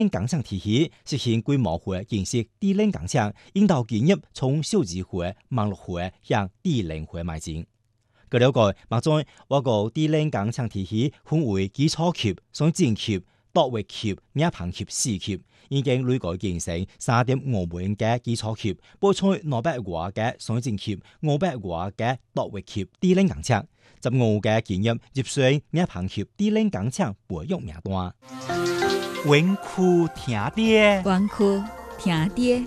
工厂体系实行规模化建设低龄工厂，引导企业从小智慧、网络化向低龄化迈进。據了解，目前我國低齡工廠體系分為基礎級、上正級、到位級、夜棚級4級，已經累計建成3.5萬嘅基礎級，補充200多嘅上正級、500多嘅到位級低齡工廠，15嘅企業入選夜棚級低齡工廠培育名單。穩酷聽爹， 穩酷聽爹。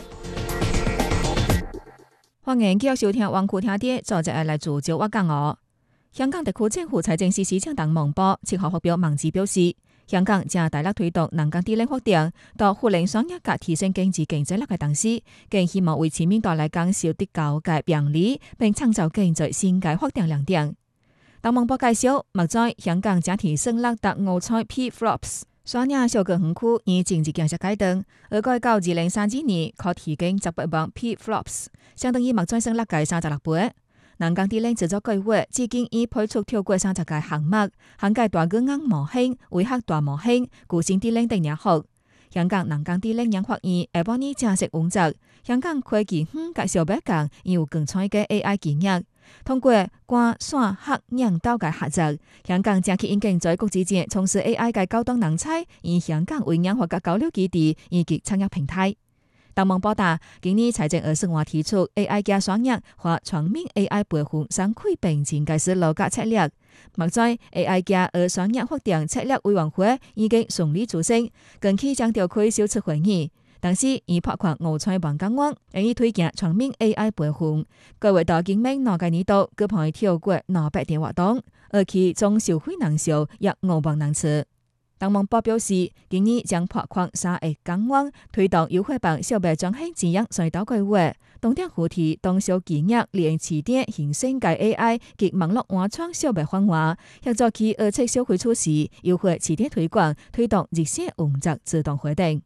歡迎繼續收聽穩酷聽爹，作者係來自趙我講我。香港特區政府財政司司長鄧孟波7號發表網誌表示，香港正大力推動能夠低齡發展，到互聯雙一格提升經濟競爭力嘅同時，更希望為市民帶來更少啲高嘅便利，並創造經濟新嘅發展亮點。鄧孟波介紹，目前香港正提升落達5彩 P-Flops。雙亞小港園區以經濟建設階段，而該到2032年可提供100萬 P-Flops， 相當於目前升落嘅36倍。南港低齡製作計劃至今已推出超過30個項目，涵蓋大語言模型、微學大模型、固性低齡等領域。香港南港低齡研發院下半年正式運作，香港科技園嘅小白港有更彩嘅 AI 技術。通過跨線學引導嘅合作，香港正吸引經濟國際間從事 AI 嘅高端人才，以香港為研發嘅交流基地以及產業平台。鄧孟波達今年財政預算案提出 AI 嘅雙贏或全面 AI 培訓雙軌並進嘅是路格策略。目前 AI 嘅雙贏發展策略委員會已經順利組成，近期將召開首次會議。但是以包括5彩辦公案，以推薦全面 AI 培訓，計劃到今明兩個年度舉辦超過200點活動，而其中受惠人數約5萬人次。鄧孟波表示，今年將包括3個工案，推動優惠版小白中興智能隧道計劃，重點扶持中小企業連起點形成嘅 AI 及網絡安全小白方案，協助其二次消費措施優惠起點推廣，推動日線運作自動活動。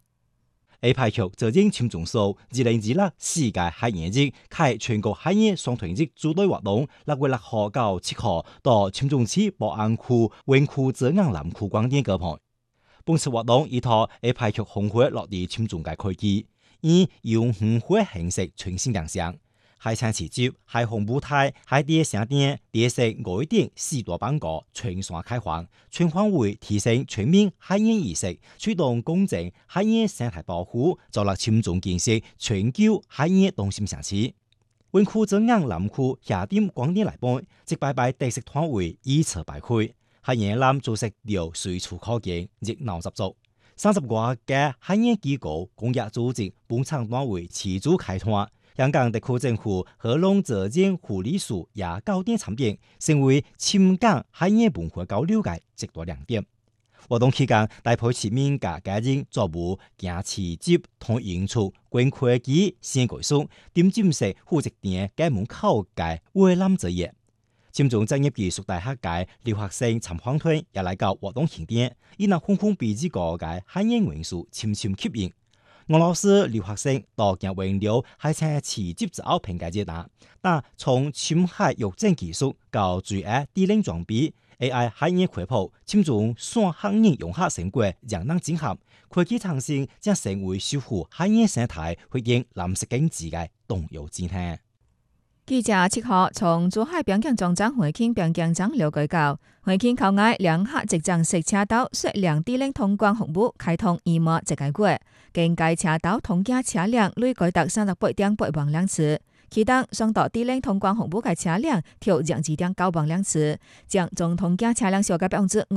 A 排局責任簽總數2026世界海洋日開全國海洋雙團日組隊活動，6月6號到7號到簽總市寶安區灣區澤安南區廣電舉辦。本次活動依託 A 排局紅會落地簽總嘅開機，以永恆會形式全新亮相。海產市集、海紅舞台、海底商店、電視外景4大板個全線開放，全方位提升全面海洋意識，推動公正海洋生態保護，助力簽總建設全球海洋中心城市。灣區澤安南區下點廣電來賓，即拜拜特色攤位依次擺開，海洋南做食料隨處可見，熱鬧十足。30個嘅海洋機構公益組織本場攤位持續開攤。香港特區政府河龍責任護理署也高點參展，成為深港海洋文化交流嘅一大亮點。活動期間，大批市民嘅家人作務行市集同演出，觀科技新技術，點進式負責店嘅門口嘅圍欄作業。簽總專業技術大學嘅留學生參訪團也來到活動現場，以那空空筆記個嘅海洋元素深深吸引。俄羅斯留學生到鏡溫流海產市集之後評價接單，但從深海育證技術到最愛低齡裝備 AI 海洋科普，簽總雙行業融合成果讓人驚合，科技創新將成為守護海洋生態回應藍色經濟嘅重要戰項。 記者7號從珠海邊境總站回京邊境站了解到，回京口岸兩客直站式車道雪亮低齡通關服務開通已滿一個月，經該車道通行車輛累計達38.8萬輛次，其中上到低齡通關服務嘅車輛超22.9萬輛次，將總通行車輛小嘅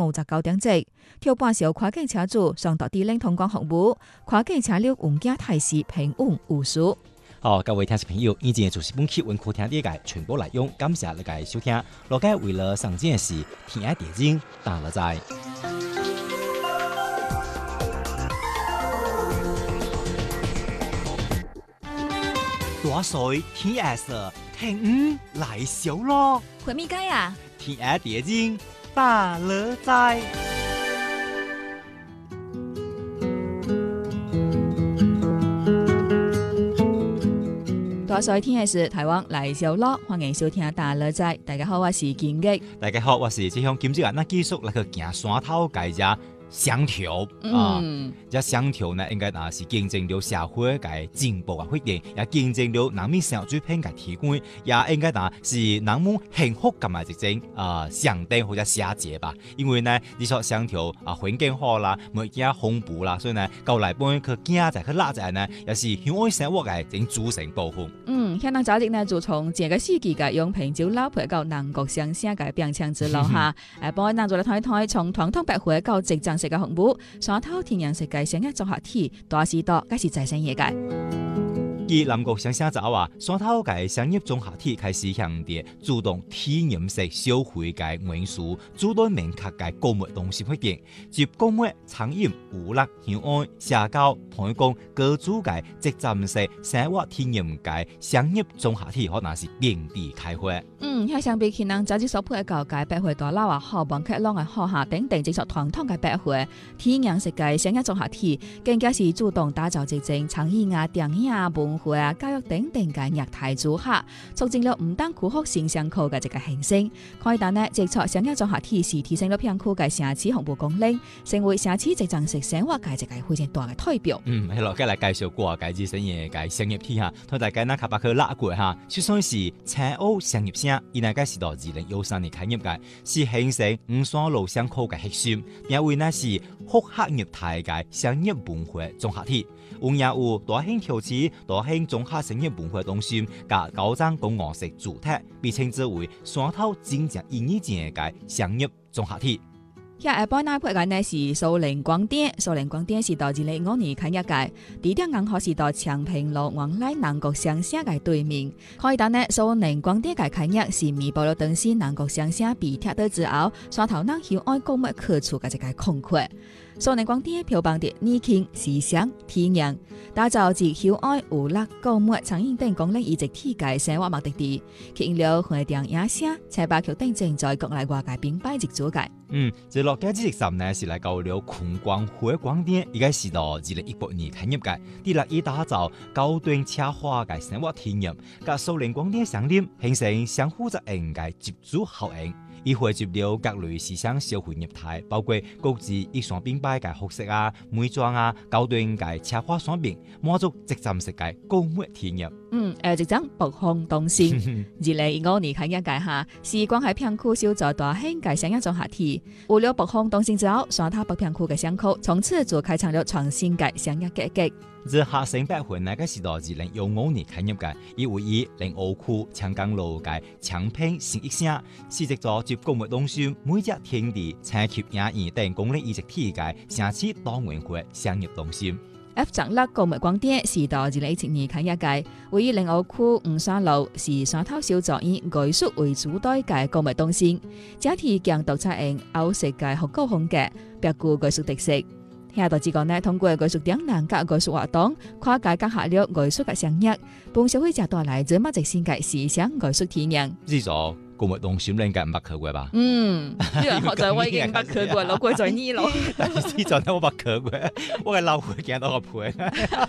59.7%，超半數跨境車主上到低齡通關服務，跨境車輛運行態勢平穩無事。 好，各位聽眾朋友，以前就是本期穩酷聽爹嘅全部內容，感謝你嘅收聽。落街為了上件事，天愛點睛，大樂在。大水天愛色，聽來小咯。 回咪街啊？ 天愛點睛，大樂在。 大水天氣時，台灣來小樂，歡迎收聽大樂在。大家好，我是建吉。 大家好，我是即向金枝眼，那繼續來去行山頭街只雙條這雙條呢，應該也是見證了社會嘅進步嘅發展，也見證了人民生活水平嘅提高，也應該是人們幸福感嘅一種象徵或者寫照吧。因為呢，呢座雙條環境好啦，冇驚恐怖啦，所以呢，到來本去驚在去拉在呢，也是鄉愛生活嘅一種組成部分。 香港早啲呢，就從這個世紀嘅用平洲老婆到南國鄉下嘅變遷之路下，幫人做嚟睇從傳統白會到直站式嘅服務，山頭田洋式嘅商業綜合體，大時代該是再生業界。 以南國鄉下就話，山頭嘅商業綜合體開始向地主動體驗式消費嘅元素，主動明確嘅購物動線發展，接購物、餐飲、娛樂、鄉愛、社交、推廣各組嘅直站式生活體驗嘅商業綜合體，可能是遍地開花。 相比起能早啲所配嘅舊界百貨大樓啊，好幫客浪嘅學校等等，直屬傳統嘅百貨，體驗式嘅商業綜合體，更加是主動打造一種創意啊、電影啊、文化啊、教育等等嘅業態組合，促進了唔單區學城鄉區嘅一個興盛。可以但呢，直屬商業綜合體是提升咗片區嘅城市服務功能，成為城市直站式生活嘅一個非常大嘅代表。 係咯，今日嚟介紹過介資深嘅商業體嚇，同大家呢卡巴克拉過嚇，就算是青澳商業城。而家是到2013年開業嘅，是形成五山路商區嘅核心，因為呢是複合業態嘅商業文化綜合體，有大型條子、大型綜合商業文化中心加高層工業式主體，被稱之為山頭真正意義上嘅商業綜合體。 下一那配嘅呢是蘇寧廣電，蘇寧廣電是到2015年開業嘅，地點啱好是到長平路往來南國鄉下嘅對面。可以但呢，蘇寧廣電嘅開業是彌補了當時南國鄉下被拆掉之後，山頭人鄉愛購物去處嘅一個空缺。蘇寧廣電標榜的年輕、時尚、體驗，打造自鄉愛、娛樂、購物、餐飲等功能一體嘅生活目的地，吸引了花店、夜市、茶吧等正在國內外嘅品牌入駐嘅。 這落街之10呢是嚟到了坤光會廣電，而家是到2018年開業嘅，啲嚟以打造高端奢華嘅生活體驗，甲蘇寧廣電相連，形成相互作用嘅接觸效應。以匯集了各類時尚消費業態，包括國際一雙品牌嘅服飾啊、美妝啊、高端嘅奢華商品，滿足直站式嘅購物體驗。 直站北方東線，2015年開業嘅下，時光喺片區小做大型嘅商業綜合體。有了北方東線之後，山頭北片區嘅商區從此就開創了全新嘅商業格局。 這下城百貨呢個時代2015年開業嘅，以位於臨湖區長江路嘅長平新一城，是一座集購物中心、每隻天地、餐級影院等功能一體嘅城市多元化商業中心。 F 站樂購物廣電是到2017年開業嘅，位於臨湖區五山路，是山頭小作以藝術為主題嘅購物中心，整體將獨採用歐式嘅復古風格，別具藝術特色。下度只講呢，通過藝術展覽及藝術活動，跨界結合了藝術嘅商業，幫消費者帶來最乜最新嘅時尚藝術體驗。 呢座購物中心應該唔捌去過吧？ 呢個學在我已經捌去過，老貴在呢咯。 但係呢座呢我捌去過，我係老會見到個陪。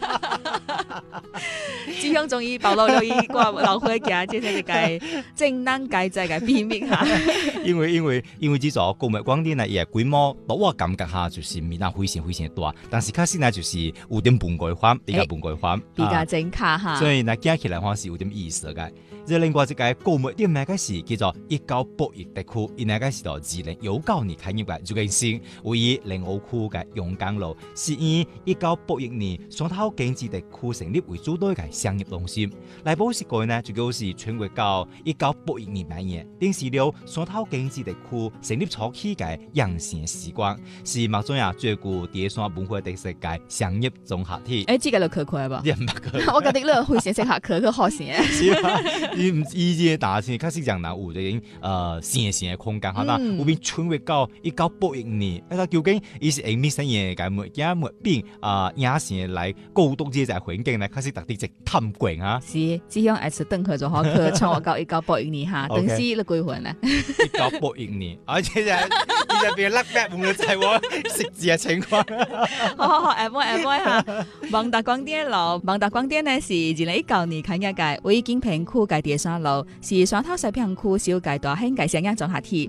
志向終於暴露了一個老會嘅即係個正當介在嘅秘密嚇。 因為呢座購物廣電呢，也規模，我感覺下就是唔係非常非常大，但是確實呢就是有點本格化，比較本格化， 比較正卡嚇。 所以呢講起來話是有點意思嘅。這另外一個購物點呢個是叫做198地區，因那個是到2019年開業嘅，就係先位於臨湖區嘅陽江路，是以1981年山頭經濟地區成立為主體嘅商業中心。來保時個呢，就叫是全國到1981年8月，定是了山頭經濟地區成立初期嘅養成時光，是目前啊最具第三文化特色嘅商業綜合體。 這個就可貴吧？ 你唔捌去？ 我覺得呢個會先食下可好先。 是啊，以前大先開始講嗱，有啲線嘅空間，嚇啦，有邊全國到1981年，究竟伊是用咩生嘢嘅物件物品影線來高度自在環境呢？開始特啲直探過啊！ 是，只向下次登去就好去從我到1981年嚇，等時你幾歲呢 ？1981年，而且就變甩白唔就係我識字嘅情況。 好，下晡嚇，萬達廣電路，萬達廣電呢是2019年開業嘅，位於建平區嘅第3路，是山頭西片區小界大興嘅商業綜合體。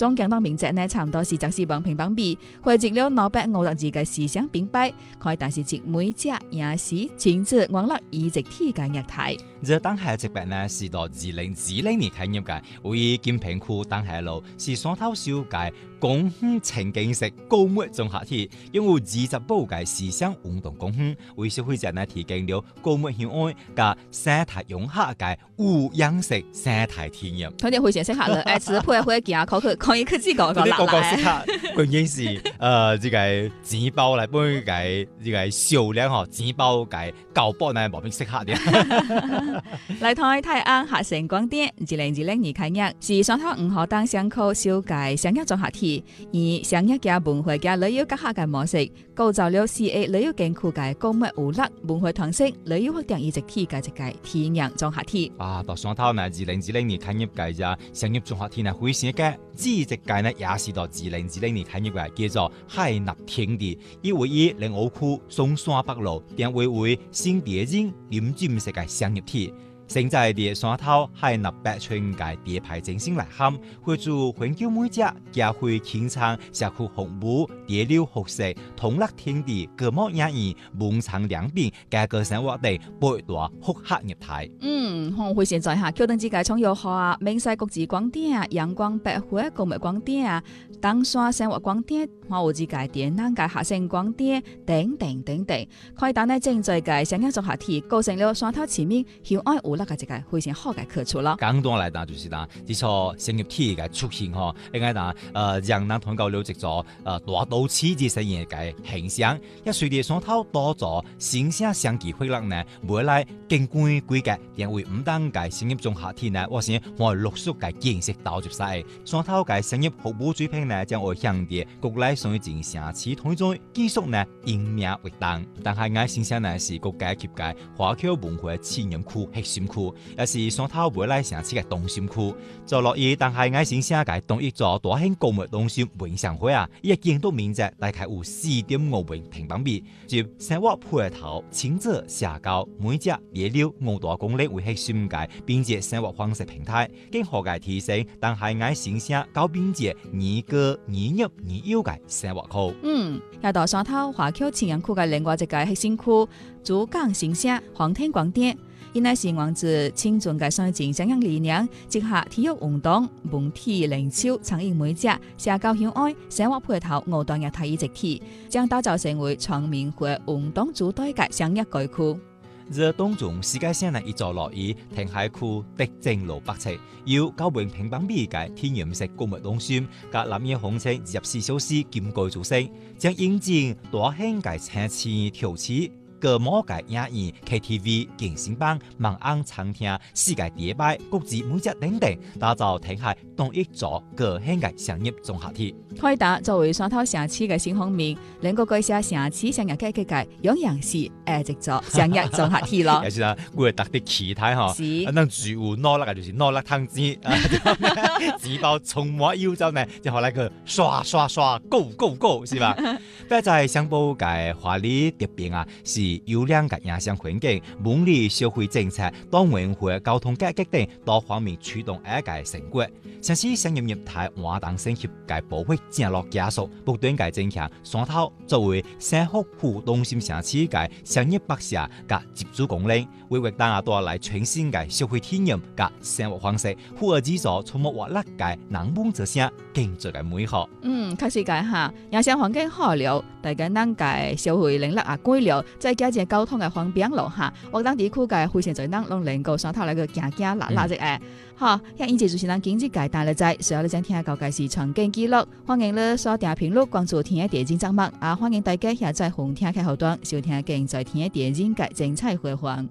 總共當面積呢差唔多44萬平方米，匯集了952個思想品牌，可以但是指每隻也是親自網絡移植體嘅業態。 這當下植物呢是到2020年開業嘅，為建平區當下路是雙頭小界公園情景式高末綜合體，擁有20部嘅思想運動公園，為消費者呢提供了高末向愛加生態融合嘅無樣式生態體驗。 佢哋會先適合了，只配會行考去可以去自個個落來。 關鍵是這個錢包來幫佢這個數量嗬，錢包嘅交包呢冇咩適合啲。 來台泰安客城廣電2020年開業，是雙頭5號檔商口小界商業綜合體，以商業加文化加旅遊結合嘅模式，構造了4A旅遊景區嘅高末娛樂文化特色旅遊發展移植體嘅一個體驗綜合體。 到雙頭呢2020年開業嘅只商業綜合體呢，會先嘅移植界呢也是到2020年開業嘅，叫做海納天地，以位於嶺澳區松山北路，定位為新地景臨浸式嘅商業體。現在的雙頭海納百川界地牌精神來看，會做環球每隻家會傾倉社區服務、地流學食、同樂天地、歌舞演藝、文創良品、家居生活等八大複合業態。 我會先在下橋墩之界創藥學啊、明西國際廣電啊、陽光百貨購物廣電啊、東山生活廣電、華湖之界電南界客城廣電等等等等，可以等呢正在界商業綜合體構成了雙頭前面喜愛娛樂嘅一個非常好嘅去處咯。 簡單來講就是呢，呢個商業體嘅出現嗬，應該呢讓人通過了解咗大都市之生意嘅形象，一隨住雙頭多咗新鮮商機會讓呢未來更貴嘅，因為唔單嘅商業綜合體呢，我先我陸續嘅建設到入晒，雙頭嘅商業服務水平呢將會向啲國內商業進城市推進，繼續呢迎面活動。但係我先生呢是國家級嘅華僑文化資源區核心區，也是雙頭未來城市嘅中心區。就落雨，但係我先生嘅東一座大興高末中心文商會啊，一建築面積大概有4.5萬平方米，就生活配套、親子社交、每隻野鳥5大公里為核心嘅便捷生活方式平台，經學界提升，但係我先生高便捷、宜居、宜入、宜優嘅生活區。 又到雙頭華僑前陽區嘅另外一個核心區，主港新社航天廣電。因乃是王子青春嘅上進商業理念，結合體育運動、文體靈秀、創意媒介、社交向愛、生活配套5大業態移植體，將打造成為全面化運動主體嘅商業街區。 這當中世界上呢一座落於填海區德政路北側，有9萬平方米嘅天然式購物中心，加南野紅車24小時兼具組成，將引進大型嘅餐池調池。歌舞界演藝、KTV、健身房、晚安餐廳、世界第一擺、國際美食等等，打造天下同一座個性嘅商業綜合體。 開打作為雙頭城市嘅新方面，能夠改寫城市商業嘅結構，樣樣是直做商業綜合體咯。 也是啊，佢係特啲期待嗬，能住戶攞啦，就是攞啦湯汁，紙包充滿優質呢，就後來個刷刷刷 go go go 是吧？不過在上報嘅華麗特別啊，是優良嘅營商環境、文理社會政策、黨文化、交通改革等多方面驅動一個成果。城市商業業態活動升級嘅步伐正落加速，不斷嘅增強。雙頭作為社福區中心城市嘅商業北社嘅接觸功能，為活動帶來全新嘅消費體驗嘅生活方式，呼而之所充滿活力嘅南門之聲，經濟嘅美好。 確實嘅嚇，營商環境好了，大家能嘅消費能力也貴了，再加上交通嘅方便路下，活動地區嘅非常在能能夠雙頭嚟個行行拉拉隻誒，嚇，一以前就是咱經濟界帶嚟在，所以你想聽到嘅是場景記錄，歡迎你鎖定頻率關注聽嘅電節目，歡迎大家下載紅聽嘅後端收聽經在聽嘅電節嘅精彩回放。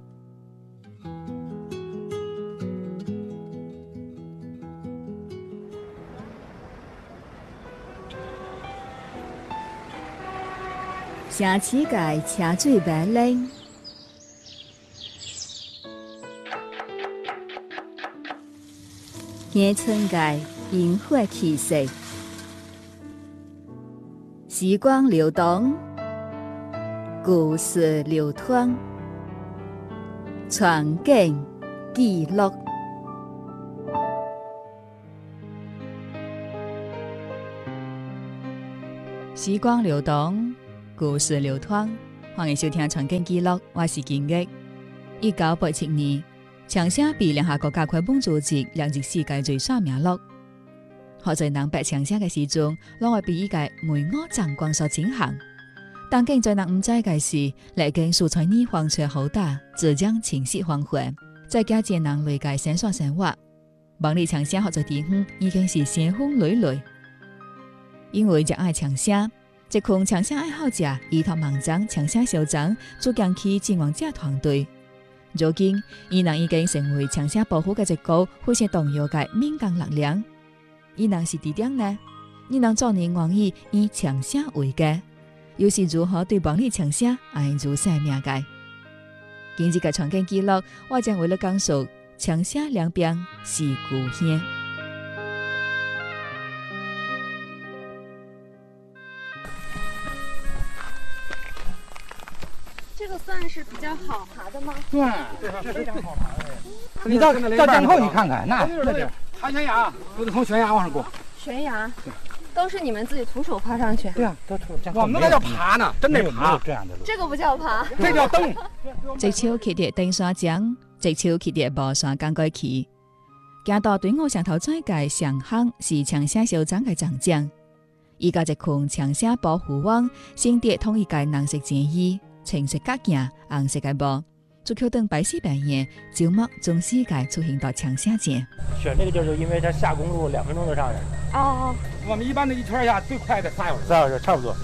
城市界車水馬龍，野村界煙火氣息，時光流動，故事流淌，傳景記錄。 时光流动，故事流淌，欢迎收听《传景记录》，我是金玉。1987年，枪声被联合国教科文组织列入世界最煞名录。好在人白枪声嘅时阵，拢会被依个美我争光所惊吓。但竟在人唔知嘅是，历经数千年黄泉好大，自将清晰黄昏，再加上人类嘅生活生活，万里枪声学在地方已经是腥风累累。因为热爱枪声，一群枪声爱好者依托盲章枪声小长，组建起志愿者团队。如今，伊人已经成为枪声保护嘅一股非常重要嘅民间力量。伊人是伫点呢？伊人做年愿意以枪声为家，又是如何对万里枪声爱如生命嘅？今日嘅传景记录，我将为你讲述枪声两边是故乡。 这个算是比较好爬的吗？ 对，非常好爬的。你到江口你看看，那爬悬崖都是从悬崖往上过。 悬崖，都是你们自己徒手爬上去？ 对啊，都我们那叫爬呢，真得爬。这样的路， 这个不叫爬， 这叫蹬。 一手骑在登山杖，一手骑在无山赶过去。行到队伍上头最界上行是枪声小长嘅长将，伊甲一群枪声保护网，先得统一界蓝色战衣。青色甲件，红色嘅帽，足球灯白色白眼，周末从世界出现到枪声前。 选这个就是因为它下公路2分钟就上去。 哦， 我们一般的一圈下最快的3小时。 3小时，差不多。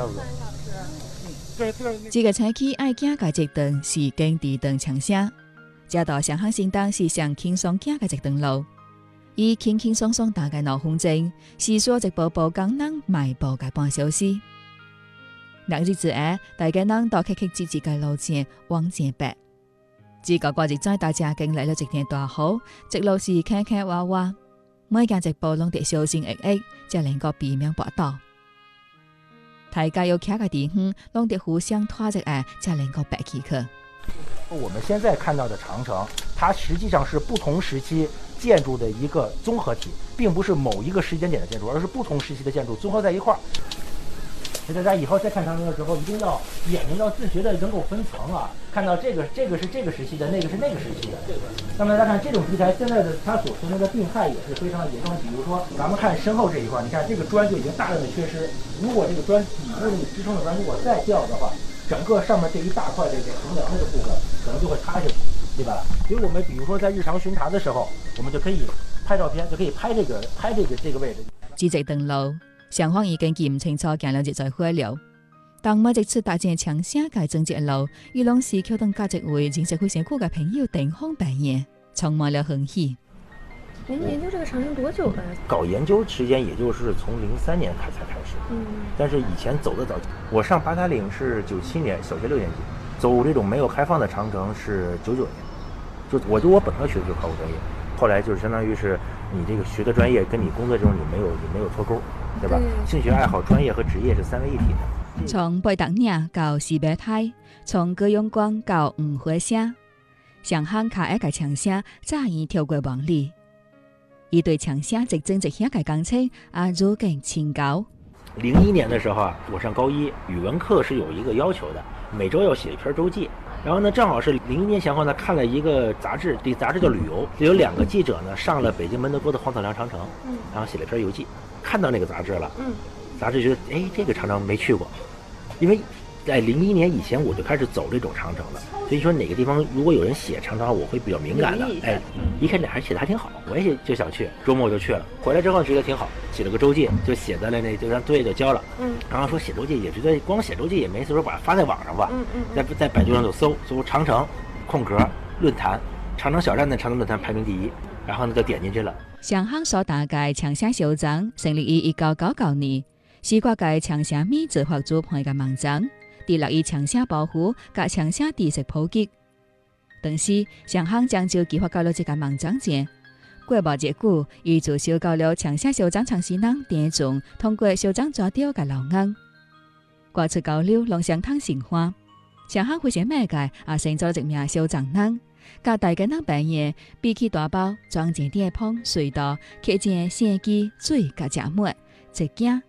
这个采取爱行嘅一段是经地段枪声，这道上行行当是上轻松行嘅一段路，以轻轻松松大概2分钟，是说一步步工人迈步嘅半小时。6日之下，大家人都崎崎岖岖嘅路线往前爬。自舊過日在大家經歷了一天大好，一路是坑坑洼洼，每行一步攏得小心翼翼，才能夠避免滑倒。大家要徛嘅地方，攏得互相拖着下，才能夠爬起去。 我们现在看到的长城，它实际上是不同时期建筑的一个综合体，并不是某一个时间点的建筑，而是不同时期的建筑综合在一块儿。大家以后再看长城的时候，一定要眼睛要自觉的能够分层啊，看到这个是这个时期的，那个是那个时期的。那么大家看这种题材，现在的它所存在的病态也是非常严重。比如说，咱们看身后这一块，你看这个砖就已经大量的缺失。如果这个砖底部那个支撑的砖如果再掉的话，整个上面这一大块这个横梁这个部分可能就会塌下去，对吧？所以我们比如说在日常巡查的时候，我们就可以拍照片，就可以拍这个位置。 这一段路。双方已經記唔清楚行了一載火了。當每一次搭正槍聲嘅整節路，伊攏是橋燈加一位認識非常久嘅朋友頂風白眼，充滿了歡喜。 您研究這個長城多久了？ 搞研究時間也就是從03年才開始。但是以前走得早，我上八達嶺是97年，小學6年級，走這種沒有開放的長城是99年。我本科學的就是考古專業，後來就是相當於是你這個學的專業跟你工作中你沒有脫鈎。對吧？興趣愛好、專業和職業是3位一體的。 從貝達嶺到西北太，從高陽關到五華城，上行卡一個槍聲早已跳過萬里。伊對槍聲一整一響嘅工程啊，如今清高。 01年的時候啊，我上高一，語文課是有一個要求的，每週要寫一篇週記。然後呢，正好是01年前後呢，看了一個雜誌，這雜誌叫《旅遊》，有2個記者呢上了北京門頭溝的黃草梁長城，然後寫了一篇遊記。看到那個雜誌了，雜誌覺得，哎，這個長城沒去過，因為在01年以前我就開始走這種長城了，所以說哪個地方如果有人寫長城，我會比較敏感的，哎，一看這還寫得還挺好，我也就想去，周末我就去了，回來之後覺得挺好，寫了個週記，就寫在了那就讓作業就交了，然後說寫週記也覺得光寫週記也沒事，說把它發在網上吧，在百度上就搜長城空格論壇，長城小站的長城論壇排名第1，然後呢就點進去了。 上行所搭嘅槍聲小站成立於1999年，是國界槍聲米執法組派嘅網站，致力於槍聲保護及槍聲知識普及。當時上行將就計劃到了這個網站前，過無幾久，伊就收到了槍聲小站創始人第一種通過小站抓到嘅留言，過出交流攏相當成功。上行非常美嘅，也成咗一名小站人。甲大家人扮演，比起大包裝前電棚隧道，揢前生機水甲食物，一行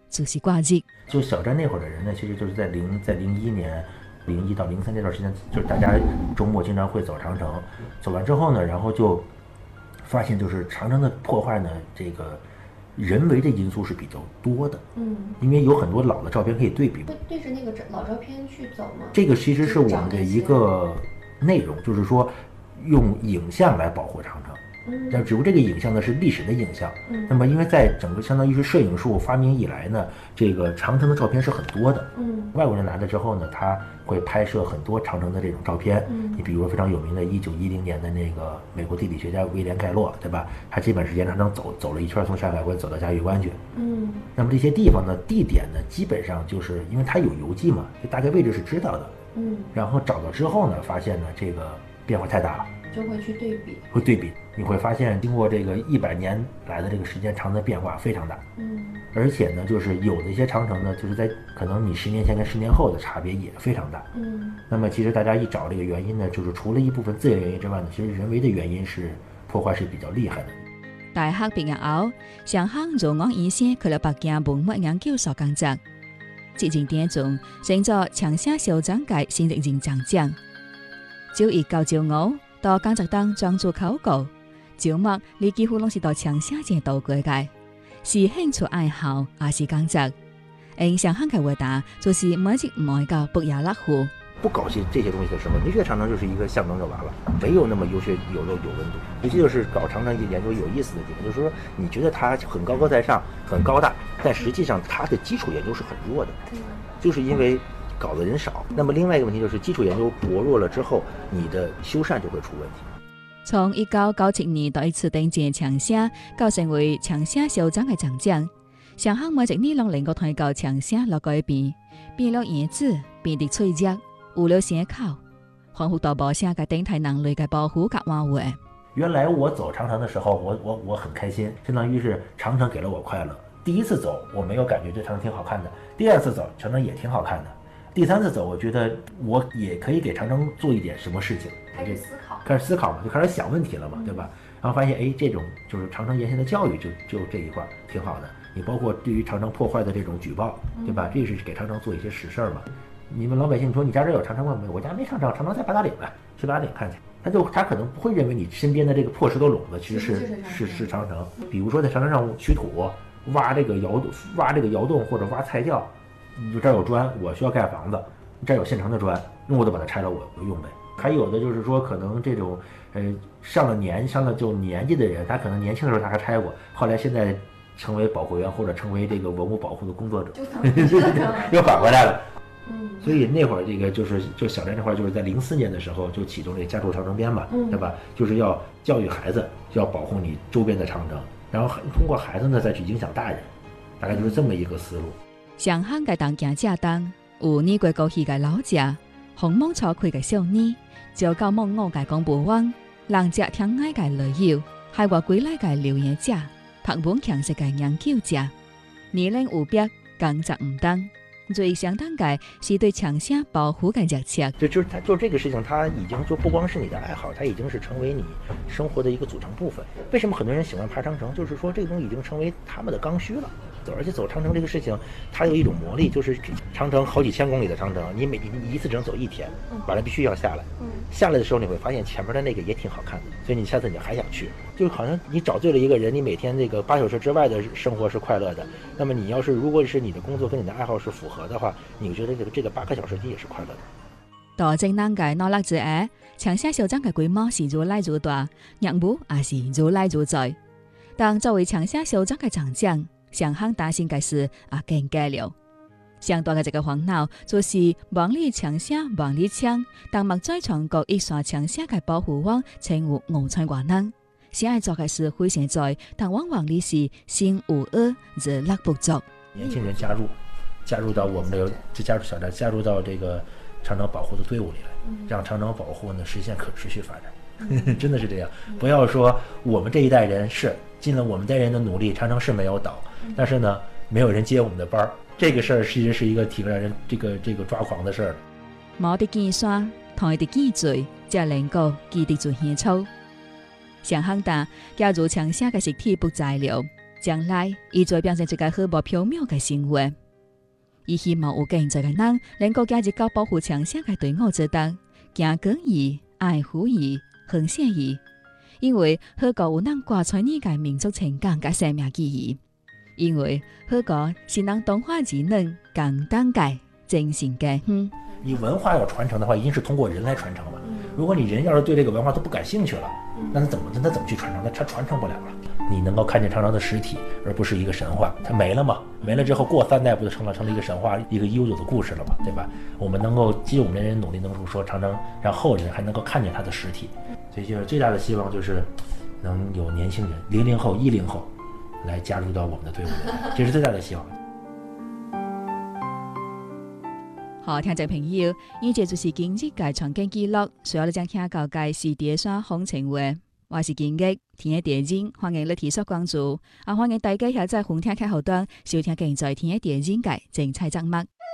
就是挂日。 就小寨那会儿的人呢，其实就是在01年。01到03这段时间，就是大家周末经常会走长城，走完之后呢，然后就发现就是长城的破坏呢，这个人为的因素是比较多的，因为有很多老的照片可以对比。 会对着那个老照片去走吗？ 这个其实是我们的一个内容，就是说用影像来保护长城。但只不过这个影像呢是历史的影像，那么因为在整个相当于是摄影术发明以来呢，这个长城的照片是很多的，外国人来了之后呢，他会拍摄很多长城的这种照片，你比如说非常有名的1910年的那个美国地理学家威廉盖洛，对吧？他基本是沿长城走了一圈，从山海关走到嘉峪关去，那么这些地方呢，地点呢，基本上就是因为他有游记嘛，就大概位置是知道的，然后找到之后呢，发现呢这个变化太大了。 就会去对比， 你会发现经过这个100年来的这个时间，长城的变化非常大。而且呢，就是有的一些长城呢，就是在可能你10年前跟10年后的差别也非常大。那么其实大家一找这个原因呢，就是除了一部分自然原因之外呢，其实人为的原因是破坏是比较厉害的。 大學畢業後，上鄉做我醫生去了北京文物研究所工作。之前點中成咗長沙小長界先認真長將，就以教招我到工作當裝做考稿，招募你幾乎攏是到長沙這度過嘅，是興趣愛好也是工作。上鄉嘅回答就是每日每個不雅落戶。 不搞这些东西的时候，你觉得长城就是一个象征就完了，没有那么有血有肉有温度。尤其就是搞长城研究有意思的地方，就是说你觉得它很高高在上，很高大，但实际上它的基礎研究是很弱的，就是因为搞的人少。那么另外一个问题就是基礎研究薄弱了之后，你的修缮就会出問題。 從1997年到一次定建長沙，到成為長沙小長嘅長將，上鄉每一年攏能夠推到長沙落改變，變了椰子，變得脆弱。無了寫考，環湖大步下嘅頂體能力嘅保護及維護。 原來我走長城的時候，我很開心，相當於是長城給了我快樂。第一次走，我沒有感覺這長城挺好看的；第二次走，長城也挺好看的；第三次走，我覺得我也可以給長城做一點什麼事情。 開始思考嘛，就開始想問題了嘛，對吧？然後發現，這種就是長城沿線的教育就這一塊挺好的。你包括對於長城破壞的這種舉報，對吧？這是給長城做一些實事嘛。你們老百姓說你家這有長城嗎？沒有，我家沒長城，長城在八達嶺呢，去八達嶺看去。他可能不會認為你身邊的這個破石頭壟子其實是長城。比如說在長城上取土、挖這個窑洞或者挖菜窖，你就這兒有磚，我需要蓋房子，這兒有現成的磚，那我就把它拆了我用唄。還有的就是說可能這種上了年紀的人，他可能年輕的時候他還拆過，後來現在成為保護員或者成為這個文物保護的工作者，又返回來了。所以那會兒這個就小寨那塊就是在04年的時候就啟動這個家住長城邊嘛，對吧？就是要教育孩子，要保護你周邊的長城，然後通過孩子呢再去影響大人，大概就是這麼一個思路。 上鄉嘅當行者當有呢個過去嘅老者，紅芒草開嘅少年，就教夢我嘅公布網，人者聽愛嘅旅遊，係我歸來嘅留言者，拍本強勢嘅研究者，年齡無別，工作唔當。最相當嘅是對長沙保護嘅熱切。 就是他做這個事情，他已經就不光是你的愛好，他已經是成為你生活的一個組成部分。為什麼很多人喜歡爬長城？就是說這個東西已經成為他們的剛需了。而且走長城這個事情，它有一種魔力，就是長城好幾千公里的長城，你一次只能走1天，完了必須要下來。下來的時候你會發現前面的那個也挺好看的，所以你下次你還想去。就好像你找對了一個人，你每天這個8小時之外的生活是快樂的，那麼你要是如果是你的工作跟你的愛好是符合的話，你覺得這個8個小時你也是快樂的。 大正南嘅諾勒之下，長沙小鎮嘅規模是越來越大，業務也是越來越在。但作為長沙小鎮嘅長將，上鄉擔心嘅事也更加了。相對嘅這個煩惱就是萬里長沙萬里長，但莫再從各一線長沙嘅保護網稱呼5千萬人。現在做嘅事非常在，但往往你是心無惡，熱力不足。 年輕人加入到我們的加入小寨，加入到這個長城保護的隊伍裡來，讓長城保護呢實現可持續發展。真的是這樣，不要說我們這一代人是盡了我們代人的努力，長城是沒有倒，但是呢，沒有人接我們的班兒。這個事兒其實是一個挺讓人這個抓狂的事兒。 冇得見山，台得見水，才能夠記得做獻操。上鄉大加入長沙嘅實體不在了， 將來伊就會變成一個好無縹緲嘅生活。伊希望有現在嘅人能夠加入到保護長城嘅隊伍之中，行公義、愛護伊、奉獻伊。因為好歌有人掛出你嘅民族情感甲生命意義。因為好歌是人同化之能、共當嘅精神嘅。 你文化要傳承的話，一定是通過人來傳承嘛。如果你人要是對這個文化都不感興趣了，那他怎麼去傳承？他傳承不了了。你能夠看見長城的實體，而不是一個神話，它沒了嘛？沒了之後過3代不就成了一個神話，一個悠久的故事了嘛？對吧？我們能夠，其實我們人努力能夠說長城，讓後人還能夠看見它的實體。所以就是最大的希望就是能有年輕人00後、10後來加入到我們的隊伍裡，這是最大的希望。 好，聽眾朋友，以這就是今日嘅場景記錄，所有你將聽到嘅是第一雙風情話，我是今日天一電影，歡迎你提出關注，歡迎大家喺在紅聽劇後端收聽現在天一電影嘅精彩節目。